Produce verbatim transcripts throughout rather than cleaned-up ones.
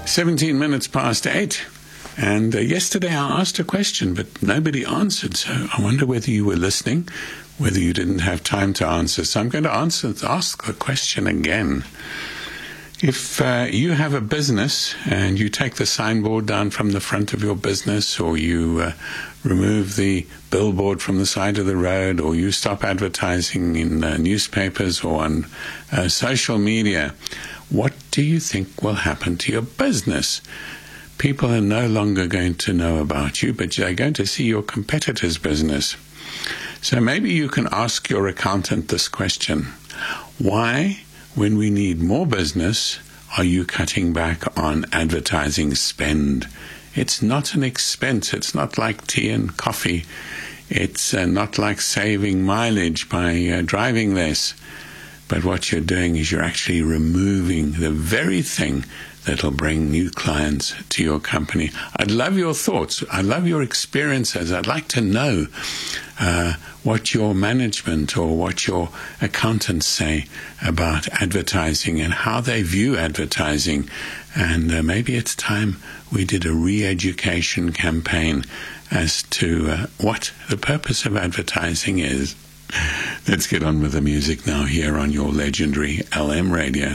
seventeen minutes past eight. And uh, yesterday I asked a question, but nobody answered. So I wonder whether you were listening, whether you didn't have time to answer. So I'm going to answer, ask the question again. If uh, you have a business and you take the signboard down from the front of your business, or you uh, remove the billboard from the side of the road, or you stop advertising in uh, newspapers or on uh, social media, what do you think will happen to your business? People are no longer going to know about you, but they're going to see your competitor's business. So maybe you can ask your accountant this question. Why, when we need more business, are you cutting back on advertising spend? It's not an expense. It's not like tea and coffee. It's uh, not like saving mileage by uh, driving less. But what you're doing is you're actually removing the very thing that'll bring new clients to your company. I'd love your thoughts. I'd love your experiences. I'd like to know uh, what your management or what your accountants say about advertising and how they view advertising. And uh, maybe it's time we did a re-education campaign as to uh, what the purpose of advertising is. Let's get on with the music now here on your legendary L M Radio.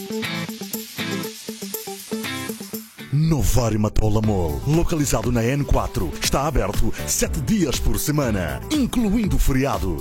Novari Matola Mall, localizado na N quatro, está aberto sete dias por semana, incluindo feriado.